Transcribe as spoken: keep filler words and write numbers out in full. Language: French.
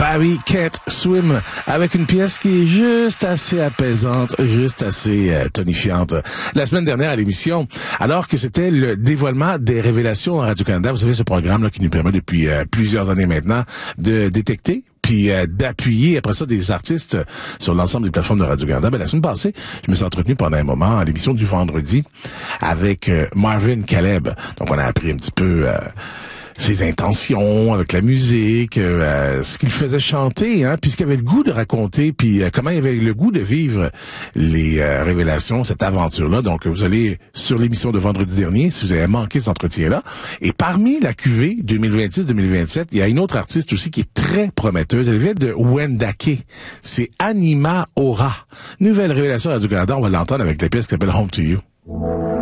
Barry Can't Swim, avec une pièce qui est juste assez apaisante, juste assez euh, tonifiante. La semaine dernière à l'émission, alors que c'était le dévoilement des révélations à Radio-Canada, vous savez, ce programme-là qui nous permet depuis euh, plusieurs années maintenant de détecter puis euh, d'appuyer après ça des artistes sur l'ensemble des plateformes de Radio-Canada. Ben, la semaine passée, je me suis entretenu pendant un moment à l'émission du vendredi avec euh, Marvin Caleb. Donc, on a appris un petit peu euh, ses intentions avec la musique, euh, ce qu'il faisait chanter, hein, puis ce qu'il avait le goût de raconter, puis euh, comment il avait le goût de vivre les euh, révélations, cette aventure-là. Donc, vous allez sur l'émission de vendredi dernier, si vous avez manqué cet entretien-là. Et parmi la cuvée deux mille vingt-six deux mille vingt-sept, il y a une autre artiste aussi qui est très prometteuse. Elle vient de Wendake. C'est Anima Aura. Nouvelle révélation à Radio-Canada. On va l'entendre avec la pièce qui s'appelle Home to You.